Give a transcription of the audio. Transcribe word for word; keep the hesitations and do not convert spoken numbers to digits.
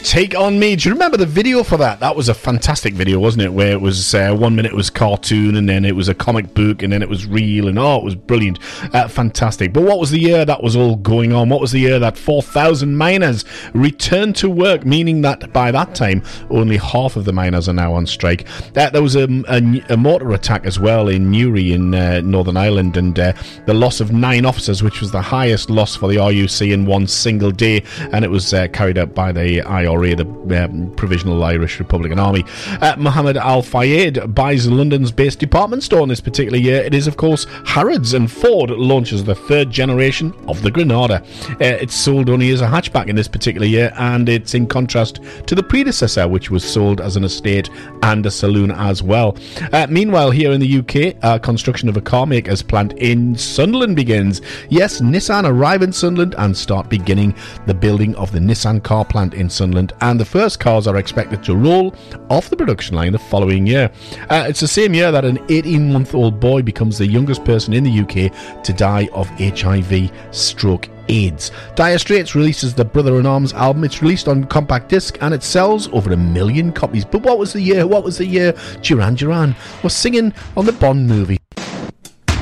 Take On Me. Do you remember the video for that? That was a fantastic video, wasn't it? Where it was uh, one minute it was cartoon, and then it was a comic book, and then it was real, and oh, it was brilliant. Uh, fantastic. But what was the year that was all going on? What was the year that four thousand miners returned to work, meaning that by that time, only half of the miners are now on strike? Uh, there was a, a, a mortar attack as well in Newry in uh, Northern Ireland, and uh, the loss of nine officers, which was the highest loss for the R U C in one single day, and it was uh, carried out by the I R A, the um, Provisional Irish Republican Army. Uh, Mohammed Al Fayed buys London's based department store in this particular year. It is, of course, Harrods, and Ford launches the third generation of the Granada. Uh, it's sold only as a hatchback in this particular year, and it's in contrast to the predecessor, which was sold as an estate and a saloon as well. Uh, meanwhile, here in the U K, uh, construction of a car maker's plant in Sunderland begins. Yes, Nissan arrive in Sunderland and start beginning the building of the Nissan car plant in Sunderland, and the first cars are expected to roll off the production line the following year. Uh, it's the same year that an eighteen-month-old boy becomes the youngest person in the U K to die of H I V stroke AIDS. Dire Straits releases the Brother in Arms album. It's released on compact disc and it sells over a million copies. But what was the year? What was the year Duran Duran was singing on the Bond movie?